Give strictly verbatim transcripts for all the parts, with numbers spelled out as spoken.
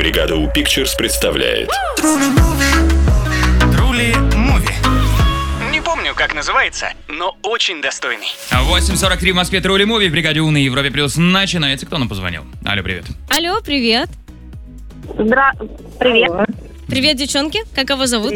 Бригада У Pictures представляет Трули Муви. Не помню, как называется, но очень достойный. восемь сорок три в Москве. Трули Муви в Бригаде У на Европе Плюс начинается. Кто нам позвонил? Алло, привет. Алло, привет. Здра... Привет. Привет, девчонки. Как его зовут?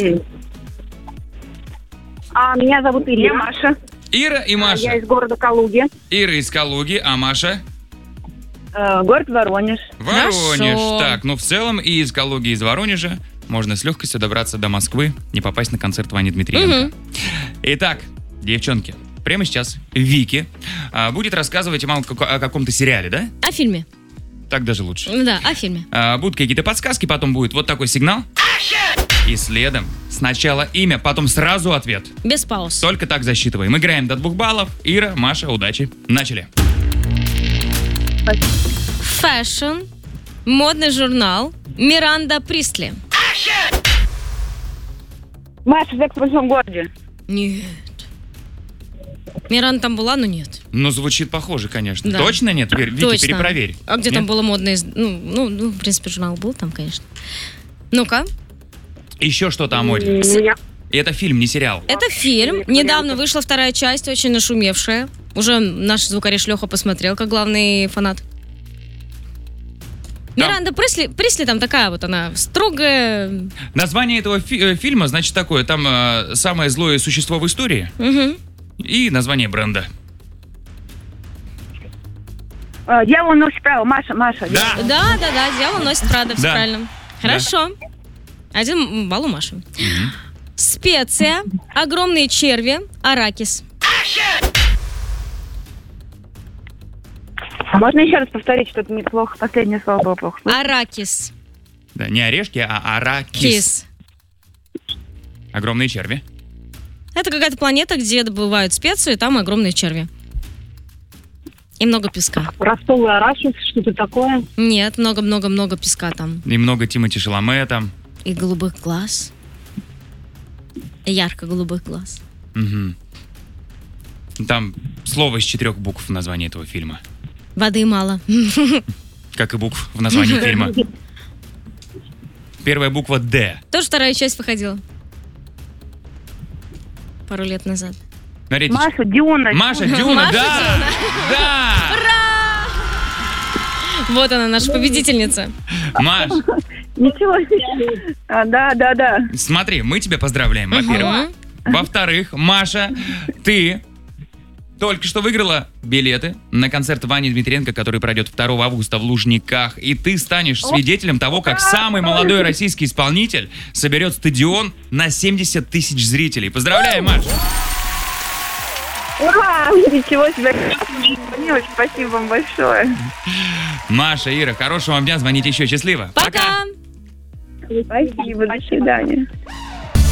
А, меня зовут Ира. Маша. Ира и Маша. Я из города Калуги. Ира из Калуги, а Маша? Э, город Воронеж. Воронеж. Хорошо. Так, ну в целом и из Калуги, и из Воронежа можно с легкостью добраться до Москвы, не попасть на концерт Вани Дмитриенко. Мгм. Итак, девчонки, прямо сейчас Вики а, будет рассказывать вам како- о каком-то сериале, да? О фильме. Так даже лучше. Да, о фильме. А, будут какие-то подсказки, потом будет вот такой сигнал. И следом сначала имя, потом сразу ответ. Без пауз. Только так засчитываем. Играем до двух баллов. Ира, Маша, удачи. Начали. Фэшн. Модный журнал. Миранда Присли. Маша, секс в большом городе. Нет. Миранда там была, но нет. Ну, звучит похоже, конечно. Да. Точно нет? Вер- Вики, Точно. перепроверь. А где Нет? там было модное... из- Ну, ну, ну, в принципе, журнал был там, конечно. Ну-ка. Еще что-то о моде. Меня... И это фильм, не сериал. Это фильм. Недавно вышла вторая часть, очень нашумевшая. Уже наш звукорежиссер Леха посмотрел, как главный фанат. Миранда Присли, Присли там такая вот она, строгая. Название этого фи- э, фильма, значит, такое. Там э, самое злое существо в истории Угу. и название бренда. Э, Дьявол носит право. Маша, Маша. Да. Да, да, да, дьявол носит Прада, все Да. правильно. Хорошо. Один балл у Маши. Специя, огромные черви, аракис. А можно еще раз повторить, что-то неплохо. Последнее слово было плохо. Аракис. Да, не орешки, а аракис. Кис. Огромные черви. Это какая-то планета, где добывают специи, там огромные черви. И много песка. Ростовый арахис, что-то такое. Нет, много-много-много песка там. И много Тимоти Шаломе там. И голубых глаз. И ярко-голубых глаз. Мгм. Там слово из четырех букв в названии этого фильма. Воды мало. Как и букв в названии фильма. Первая буква «Д». Тоже вторая часть выходила. Пару лет назад. Смотрите, Маша, Дюна. Маша, Дюна, Маша, да! Да! Вот она, наша победительница. Маш, Ничего себе. А, да, да, да. смотри, мы тебя поздравляем, во-первых. Мгм. Во-вторых, Маша, ты только что выиграла билеты на концерт Вани Дмитриенко, который пройдет второго августа в Лужниках. И ты станешь свидетелем того, как самый молодой российский исполнитель соберет стадион на семьдесят тысяч зрителей. Поздравляем, Маш! Ура! Ничего себе. Милош, спасибо вам большое. Маша, Ира, хорошего вам дня, звоните еще, счастливо. Пока! Спасибо, до свидания.